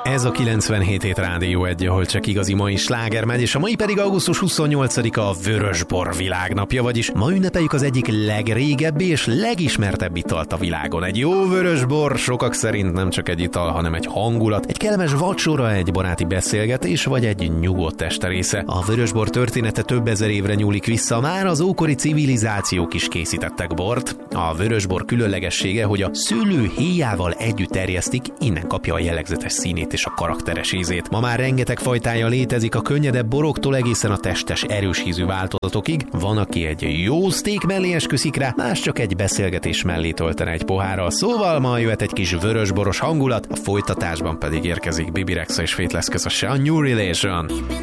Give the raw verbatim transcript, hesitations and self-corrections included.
Ez a kilencvenhét hét Rádió egy, ahol csak igazi mai sláger megy, és a mai pedig augusztus huszonnyolcadika a Vörösbor világnapja, vagyis ma ünnepeljük az egyik legrégebbi és legismertebb italt a világon. Egy jó vörösbor sokak szerint nem csak egy ital, hanem egy hangulat, egy kellemes vacsora, egy baráti beszélgetés, vagy egy nyugodt este része. A vörösbor története több ezer évre nyúlik vissza, már az ókori civilizációk is készítettek bort. A vörösbor különlegessége, hogy a szőlő héjával együtt terjesztik, innen kapja a jellegzetes színét és a karakteres ízét. Ma már rengeteg fajtája létezik, a könnyedebb boroktól egészen a testes, erős ízű változatokig. Van, aki egy jó szték mellé esküszik rá, más csak egy beszélgetés mellé töltene egy pohárral. Szóval ma jöhet egy kis vörösboros hangulat, a folytatásban pedig érkezik Bibi Rexha és Faithless közöse, a New Relation.